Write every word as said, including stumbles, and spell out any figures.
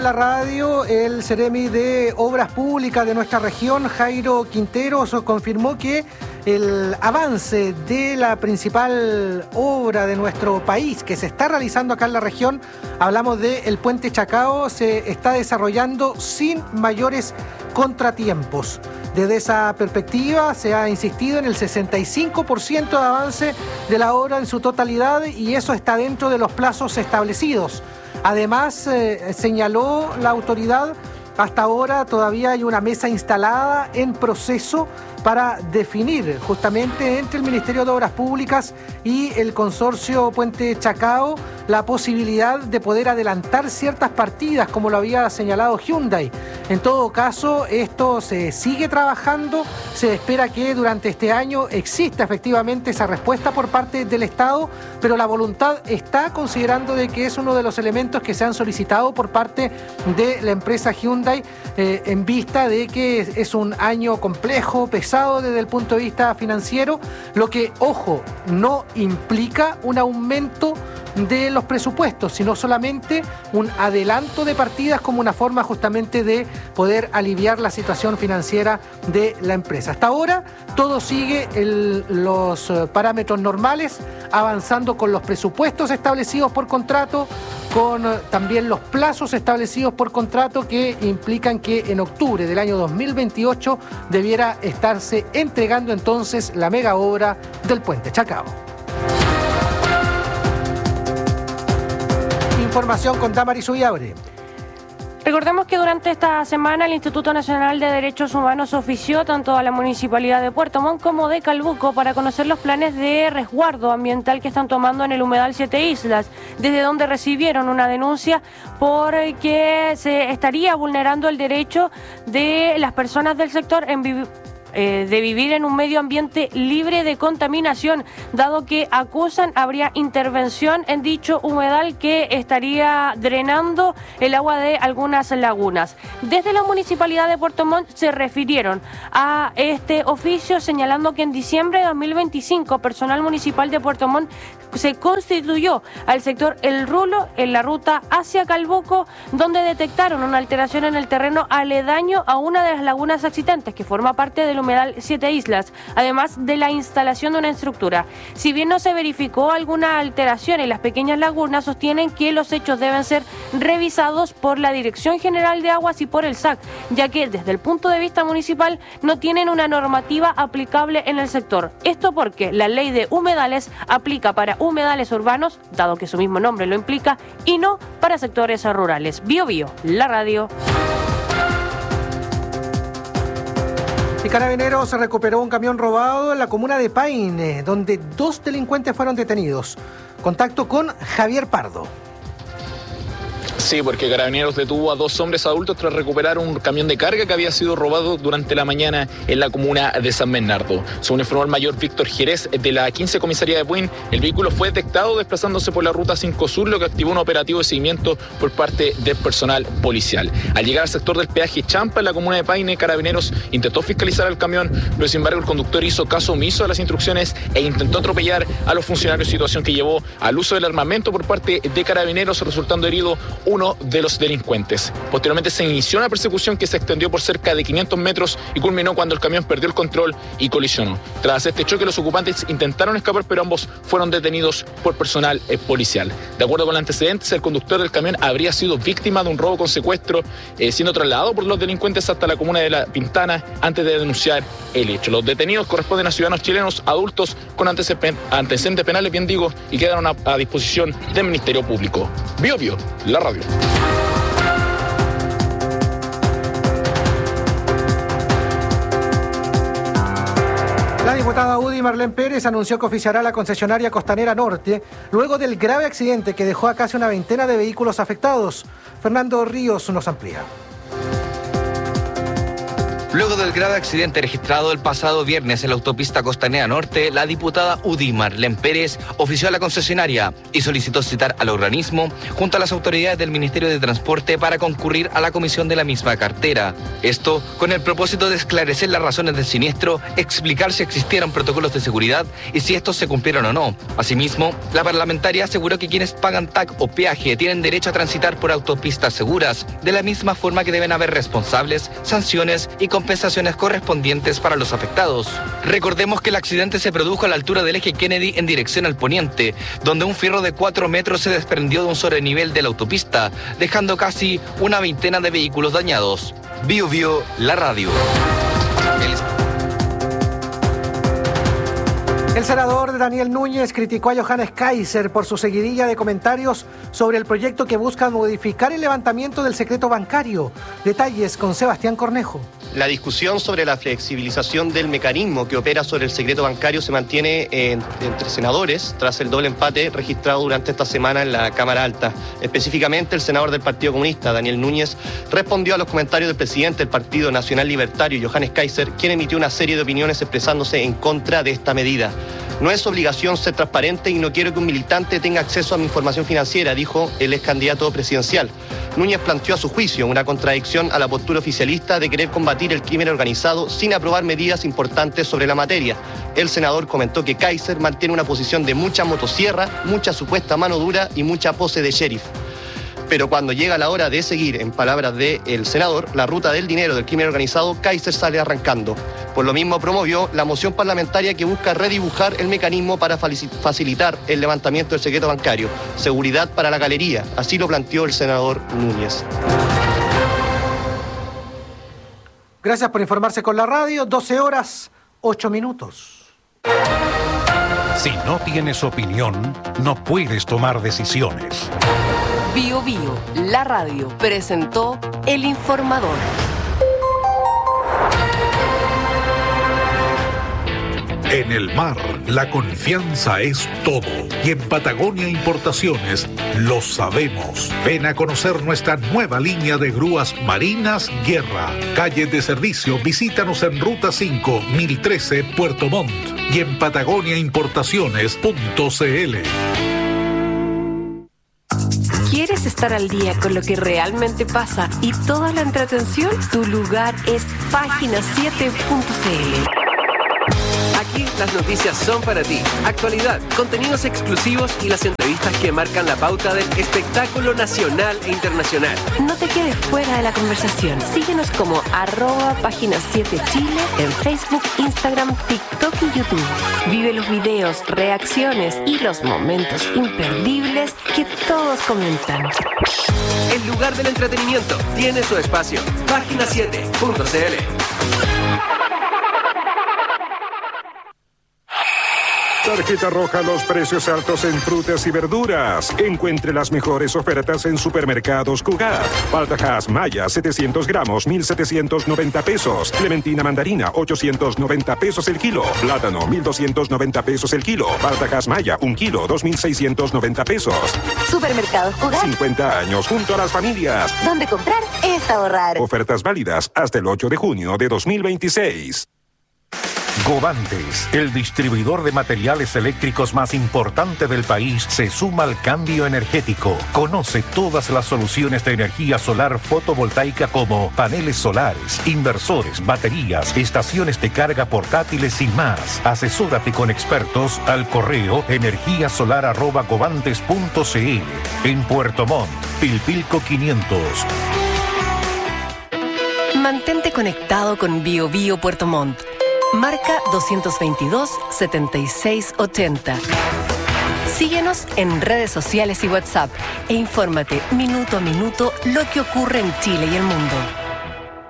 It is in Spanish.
La radio, el Ceremi de Obras Públicas de nuestra región, Jairo Quinteros, confirmó que el avance de la principal obra de nuestro país que se está realizando acá en la región, hablamos del Puente Chacao, se está desarrollando sin mayores contratiempos. Desde esa perspectiva se ha insistido en el sesenta y cinco por ciento de avance de la obra en su totalidad y eso está dentro de los plazos establecidos. Además, eh, señaló la autoridad, hasta ahora todavía hay una mesa instalada en proceso para definir justamente entre el Ministerio de Obras Públicas y el consorcio Puente Chacao la posibilidad de poder adelantar ciertas partidas, como lo había señalado Hyundai. En todo caso, esto se sigue trabajando, se espera que durante este año exista efectivamente esa respuesta por parte del Estado, pero la voluntad está, considerando de que es uno de los elementos que se han solicitado por parte de la empresa Hyundai, eh, en vista de que es un año complejo, pesado desde el punto de vista financiero, lo que, ojo, no implica un aumento de los presupuestos, sino solamente un adelanto de partidas como una forma justamente de poder aliviar la situación financiera de la empresa. Hasta ahora todo sigue el, los parámetros normales, avanzando con los presupuestos establecidos por contrato, con también los plazos establecidos por contrato que implican que en octubre del año dos mil veintiocho debiera estarse entregando entonces la mega obra del Puente Chacao. Información con Damaris Ullabre. Recordemos que durante esta semana el Instituto Nacional de Derechos Humanos ofició tanto a la Municipalidad de Puerto Montt como de Calbuco para conocer los planes de resguardo ambiental que están tomando en el humedal Siete Islas, desde donde recibieron una denuncia por que se estaría vulnerando el derecho de las personas del sector en vivir Eh, de vivir en un medio ambiente libre de contaminación, dado que acusan habría intervención en dicho humedal que estaría drenando el agua de algunas lagunas. Desde la Municipalidad de Puerto Montt se refirieron a este oficio, señalando que en diciembre de dos mil veinticinco personal municipal de Puerto Montt se constituyó al sector El Rulo en la ruta hacia Calbuco, donde detectaron una alteración en el terreno aledaño a una de las lagunas existentes que forma parte del humedal Siete Islas, además de la instalación de una estructura. Si bien no se verificó alguna alteración en las pequeñas lagunas, sostienen que los hechos deben ser revisados por la Dirección General de Aguas y por el S A C, ya que desde el punto de vista municipal no tienen una normativa aplicable en el sector. Esto porque la ley de humedales aplica para humedales urbanos, dado que su mismo nombre lo implica, y no para sectores rurales. Bio Bio, la radio. Y Carabineros recuperó un camión robado en la comuna de Paine, donde dos delincuentes fueron detenidos. Contacto con Javier Pardo. Sí, porque Carabineros detuvo a dos hombres adultos tras recuperar un camión de carga que había sido robado durante la mañana en la comuna de San Bernardo. Según informó el mayor Víctor Jerez de la quince Comisaría de Puin, el vehículo fue detectado desplazándose por la ruta cinco Sur, lo que activó un operativo de seguimiento por parte del personal policial. Al llegar al sector del peaje Champa, en la comuna de Paine, Carabineros intentó fiscalizar el camión, pero sin embargo el conductor hizo caso omiso a las instrucciones e intentó atropellar a los funcionarios, situación que llevó al uso del armamento por parte de Carabineros, resultando herido uno de los delincuentes. Posteriormente se inició una persecución que se extendió por cerca de quinientos metros y culminó cuando el camión perdió el control y colisionó. Tras este choque, los ocupantes intentaron escapar, pero ambos fueron detenidos por personal eh, policial. De acuerdo con los antecedentes, el conductor del camión habría sido víctima de un robo con secuestro, eh, siendo trasladado por los delincuentes hasta la comuna de La Pintana antes de denunciar el hecho. Los detenidos corresponden a ciudadanos chilenos adultos con antecedentes penales, bien digo, y quedaron a, a disposición del Ministerio Público. Bio Bio, la radio. La diputada U D I Marlene Pérez anunció que oficiará la concesionaria Costanera Norte luego del grave accidente que dejó a casi una veintena de vehículos afectados. Fernando Ríos nos amplía. Luego del grave accidente registrado el pasado viernes en la autopista Costanera Norte, la diputada U D I Marlene Pérez ofició a la concesionaria y solicitó citar al organismo junto a las autoridades del Ministerio de Transporte para concurrir a la comisión de la misma cartera. Esto con el propósito de esclarecer las razones del siniestro, explicar si existieron protocolos de seguridad y si estos se cumplieron o no. Asimismo, la parlamentaria aseguró que quienes pagan T A C o peaje tienen derecho a transitar por autopistas seguras, de la misma forma que deben haber responsables, sanciones y compensaciones correspondientes para los afectados. Recordemos que el accidente se produjo a la altura del eje Kennedy en dirección al poniente, donde un fierro de cuatro metros se desprendió de un sobrenivel de la autopista, dejando casi una veintena de vehículos dañados. Bio Bio, la radio. El... El senador Daniel Núñez criticó a Johannes Kaiser por su seguidilla de comentarios sobre el proyecto que busca modificar el levantamiento del secreto bancario. Detalles con Sebastián Cornejo. La discusión sobre la flexibilización del mecanismo que opera sobre el secreto bancario se mantiene en, entre senadores tras el doble empate registrado durante esta semana en la Cámara Alta. Específicamente, el senador del Partido Comunista, Daniel Núñez, respondió a los comentarios del presidente del Partido Nacional Libertario, Johannes Kaiser, quien emitió una serie de opiniones expresándose en contra de esta medida. No es obligación ser transparente y no quiero que un militante tenga acceso a mi información financiera, dijo el ex candidato presidencial. Núñez planteó a su juicio una contradicción a la postura oficialista de querer combatir el crimen organizado sin aprobar medidas importantes sobre la materia. El senador comentó que Kaiser mantiene una posición de mucha motosierra, mucha supuesta mano dura y mucha pose de sheriff. Pero cuando llega la hora de seguir, en palabras del senador, la ruta del dinero del crimen organizado, Kaiser sale arrancando. Por lo mismo promovió la moción parlamentaria que busca redibujar el mecanismo para facilitar el levantamiento del secreto bancario. Seguridad para la galería, así lo planteó el senador Núñez. Gracias por informarse con la radio. doce horas, ocho minutos. Si no tienes opinión, no puedes tomar decisiones. Bio Bio, la radio, presentó El Informador. En el mar, la confianza es todo. Y en Patagonia Importaciones lo sabemos. Ven a conocer nuestra nueva línea de grúas marinas Guerra. Calle de servicio, visítanos en Ruta cinco, mil trece, Puerto Montt. Y en patagonia importaciones punto c l. ¿Quieres estar al día con lo que realmente pasa y toda la entretención? Tu lugar es página siete punto c l. Aquí las noticias son para ti. Actualidad, contenidos exclusivos y las entrevistas que marcan la pauta del espectáculo nacional e internacional. No te quedes fuera de la conversación. Síguenos como arroba página siete Chile en Facebook, Instagram, TikTok y YouTube. Vive los videos, reacciones y los momentos imperdibles que todos comentan. El lugar del entretenimiento tiene su espacio. página siete punto c l. Tarjeta roja, los precios altos en frutas y verduras. Encuentre las mejores ofertas en Supermercados Cugat. Paltajas Maya, setecientos gramos, mil setecientos noventa pesos. Clementina mandarina, ochocientos noventa pesos el kilo. Plátano, mil doscientos noventa pesos el kilo. Paltajas Maya, un kilo, dos mil seiscientos noventa pesos. Supermercados Cugat. cincuenta años junto a las familias. Donde comprar es ahorrar. Ofertas válidas hasta el ocho de junio de dos mil veintiséis. Govantes, el distribuidor de materiales eléctricos más importante del país, se suma al cambio energético. Conoce todas las soluciones de energía solar fotovoltaica como paneles solares, inversores, baterías, estaciones de carga portátiles y más. Asesórate con expertos al correo energía solar arroba govantes punto c l. En Puerto Montt, Pilpilco quinientos. Mantente conectado con Bio Bio Puerto Montt. Marca dos veintidós, setenta y seis ochenta. Síguenos en redes sociales y WhatsApp e infórmate minuto a minuto lo que ocurre en Chile y el mundo.